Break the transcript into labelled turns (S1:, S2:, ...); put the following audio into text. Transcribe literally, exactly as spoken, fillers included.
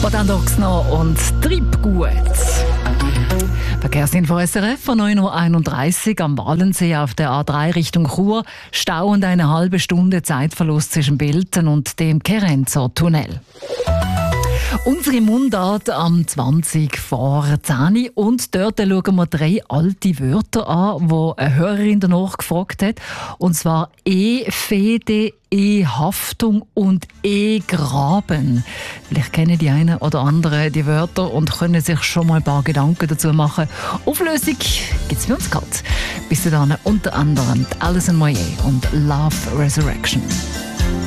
S1: Bodandox noch und Treibgut. Verkehrsinfo S R F von neun Uhr einunddreißig am Wallensee auf der A drei Richtung Chur. Stau und eine halbe Stunde Zeitverlust zwischen Bilten und dem Kerenzer Tunnel. Unsere Mundart am zwanzig vor zehn und dort schauen wir drei alte Wörter an, die eine Hörerin danach gefragt hat. Und zwar E-Fede, E-Haftung und E-Graben. Vielleicht kennen die einen oder anderen die Wörter und können sich schon mal ein paar Gedanken dazu machen. Auflösung gibt es für uns gerade. Bis dann unter anderem Alison Moyet und Love Resurrection.